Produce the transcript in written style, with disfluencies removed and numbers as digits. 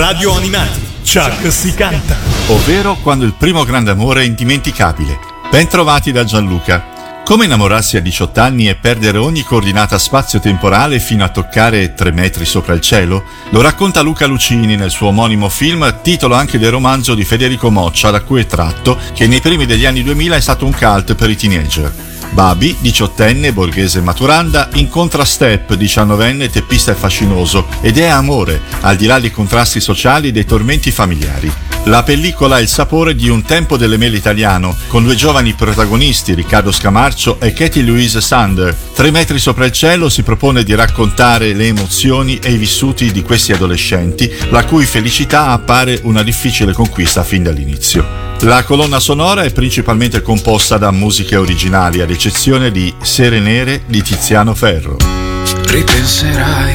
Radio Animati, Chuck si canta. Ovvero Quando il primo grande amore è indimenticabile. Ben trovati da Gianluca. Come innamorarsi a 18 anni e perdere ogni coordinata spazio-temporale fino a toccare 3 metri sopra il cielo? Lo racconta Luca Lucini nel suo omonimo film, titolo anche del romanzo di Federico Moccia da cui è tratto, che nei primi degli anni 2000 è stato un cult per i teenager. Babi, 18enne, borghese maturanda, incontra Step, 19enne, teppista e fascinoso, ed è amore, al di là dei contrasti sociali e dei tormenti familiari. La pellicola ha il sapore di Un tempo delle mele italiano, con 2 giovani protagonisti, Riccardo Scamarcio e Katie Louise Sander. 3 metri sopra il cielo si propone di raccontare le emozioni e i vissuti di questi adolescenti, la cui felicità appare una difficile conquista fin dall'inizio. La colonna sonora è principalmente composta da musiche originali, ad eccezione di Sere Nere di Tiziano Ferro. Ripenserai